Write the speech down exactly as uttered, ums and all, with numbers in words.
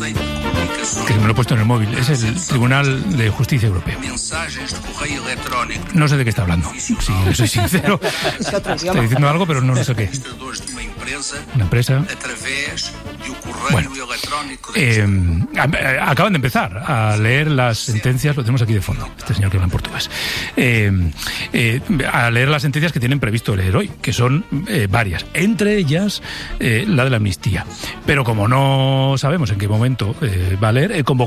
Que me lo he puesto en el móvil. Es el Tribunal de Justicia Europeo. No sé de qué está hablando, si soy sincero. Estoy diciendo algo, pero no, no sé qué. Una empresa. Bueno, eh, acaban de empezar a leer las sentencias, lo tenemos aquí de fondo, este señor que habla en portugués, eh, eh, a leer las sentencias que tienen previsto leer hoy, que son eh, varias, entre ellas eh, la de la amnistía. Pero como no sabemos en qué momento eh, va a leer, he convocado